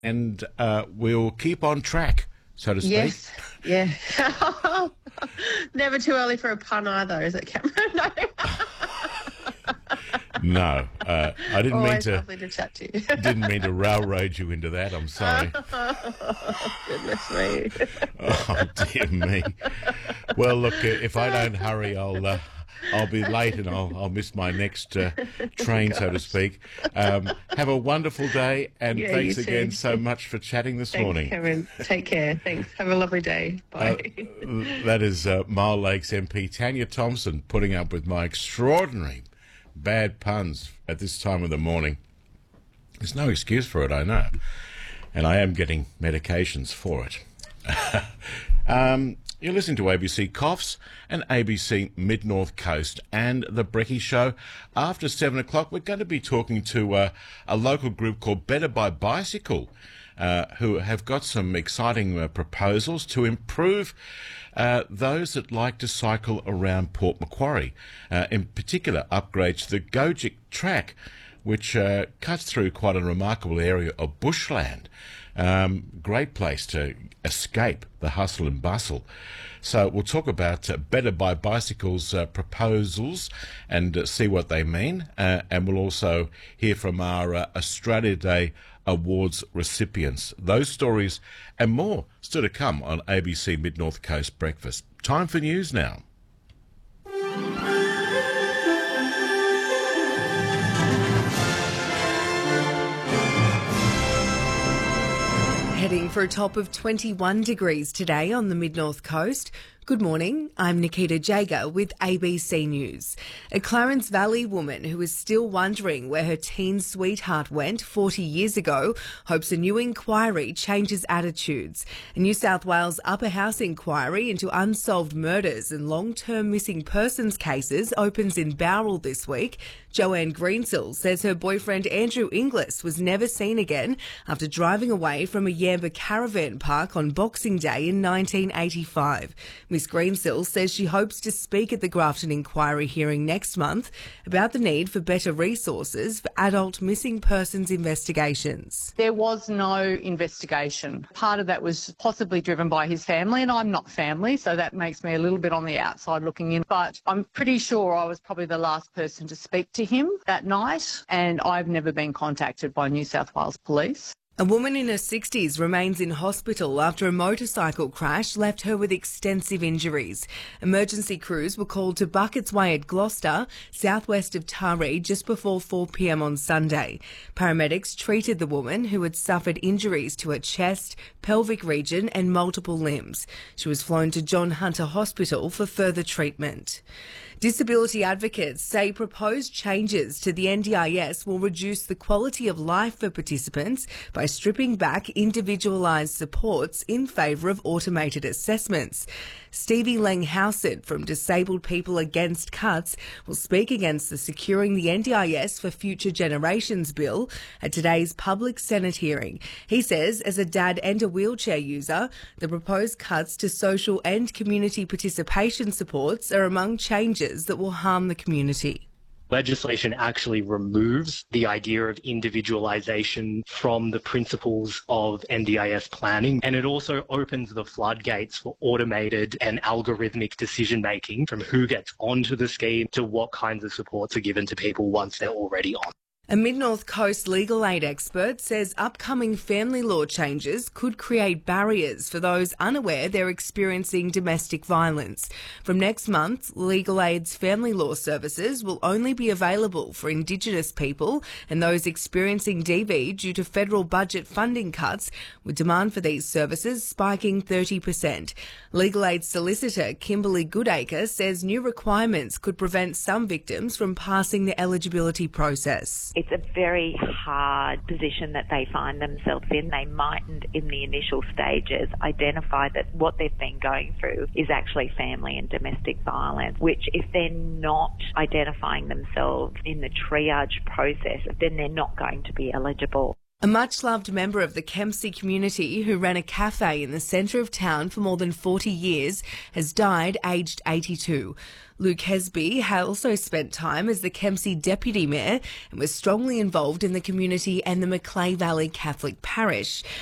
and we'll keep on track, so to speak. Yes, yeah. Never too early for a pun either, is it, Cameron? No. No, I didn't Always lovely to chat to you. didn't mean to railroad you into that. I'm sorry. Goodness me. Oh dear me. Well, look, if I don't hurry, I'll be late and I'll miss my next train, so to speak. Have a wonderful day, and thanks again so much for chatting this morning. Thanks, Kevin. Take care. Thanks. Have a lovely day. Bye. That is Mile Lakes MP Tanya Thompson putting up with my extraordinary bad puns at this time of the morning. There's no excuse for it, I know, and I am getting medications for it. You're listening to ABC Coughs and ABC Mid-North Coast and The Brekkie Show. After 7 o'clock, we're going to be talking to a local group called Better by Bicycle, who have got some exciting proposals to improve those that like to cycle around Port Macquarie. In particular, upgrades to the Gojek track, which cuts through quite a remarkable area of bushland. Great place to escape the hustle and bustle. So we'll talk about Better by Bicycle's proposals and see what they mean. And we'll also hear from our Australia Day Awards recipients. Those stories and more still to come on ABC Mid-North Coast Breakfast. Time for news now. Heading for a top of 21 degrees today on the Mid-North Coast. Good morning, I'm Nikita Jager with ABC News. A Clarence Valley woman who is still wondering where her teen sweetheart went 40 years ago hopes a new inquiry changes attitudes. A New South Wales Upper House inquiry into unsolved murders and long-term missing persons cases opens in Bowral this week. Joanne Greensill says her boyfriend Andrew Inglis was never seen again after driving away from a Yamba caravan park on Boxing Day in 1985. Ms Greensill says she hopes to speak at the Grafton inquiry hearing next month about the need for better resources for adult missing persons investigations. There was no investigation. Part of that was possibly driven by his family, and I'm not family, so that makes me a little bit on the outside looking in. But I'm pretty sure I was probably the last person to speak to him that night, and I've never been contacted by New South Wales Police. A woman in her 60s remains in hospital after a motorcycle crash left her with extensive injuries. Emergency crews were called to Buckets Way at Gloucester, southwest of Taree, just before 4 p.m. on Sunday. Paramedics treated the woman, who had suffered injuries to her chest, pelvic region and multiple limbs. She was flown to John Hunter Hospital for further treatment. Disability advocates say proposed changes to the NDIS will reduce the quality of life for participants by stripping back individualised supports in favour of automated assessments. Stevie Langhausen from Disabled People Against Cuts will speak against the Securing the NDIS for Future Generations bill at today's public Senate hearing. He says, as a dad and a wheelchair user, the proposed cuts to social and community participation supports are among changes that will harm the community. Legislation actually removes the idea of individualisation from the principles of NDIS planning, and it also opens the floodgates for automated and algorithmic decision-making from who gets onto the scheme to what kinds of supports are given to people once they're already on. A Mid-North Coast legal aid expert says upcoming family law changes could create barriers for those unaware they're experiencing domestic violence. From next month, Legal Aid's family law services will only be available for Indigenous people and those experiencing DV due to federal budget funding cuts, with demand for these services spiking 30%. Legal Aid solicitor Kimberly Goodacre says new requirements could prevent some victims from passing the eligibility process. It's a very hard position that they find themselves in. They mightn't, in the initial stages, identify that what they've been going through is actually family and domestic violence, which if they're not identifying themselves in the triage process, then they're not going to be eligible. A much-loved member of the Kempsey community who ran a cafe in the centre of town for more than 40 years has died aged 82. Luke Hesby had also spent time as the Kempsey Deputy Mayor and was strongly involved in the community and the Macleay Valley Catholic Parish.